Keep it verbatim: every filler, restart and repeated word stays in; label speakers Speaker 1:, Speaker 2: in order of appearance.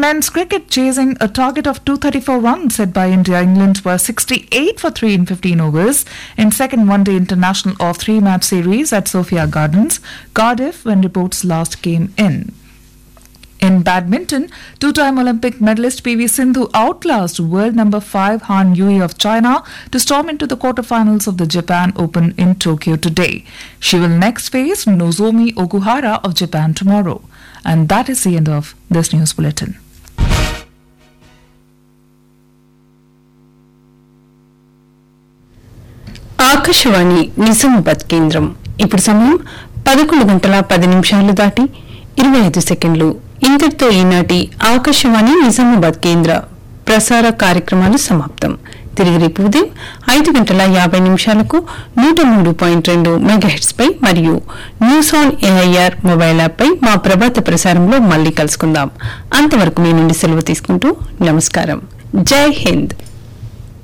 Speaker 1: Men's cricket chasing a target of two hundred thirty-four runs set by India. England were sixty-eight for three in fifteen overs in second one-day international of three-match series at Sophia Gardens, Cardiff, when reports last came in. In badminton, two-time Olympic medalist P V Sindhu outclassed world number five Han Yui of China to storm into the quarterfinals of the Japan Open in Tokyo today. She will next face Nozomi Okuhara of Japan tomorrow. And that is the end of this news bulletin.
Speaker 2: Akashvani Nizamabad కేంద్రం. ఇప్పుడు సమయం పదకొండు గంటల పది నిమిషాలు దాటి ఇరవై ఐదు సెకండ్లు. ఇంతటితో ఈనాటి ఆకాశవాణి నిజామాబాద్ కేంద్ర ప్రసార కార్యక్రమాలు సమాప్తం. తిరిగి రేపు ఉదయం ఐదు గంటల యాభై నిమిషాలకు నూట మూడు పాయింట్ రెండు మెగాహెట్స్ పై మరియు news on AIR mobile app పై మా ప్రభాత ప్రసారంలో మళ్లీ కలుసుకుందాం. అంతవరకు మీ నుండి సెలవు తీసుకుంటూ నమస్కారం. జై హింద్.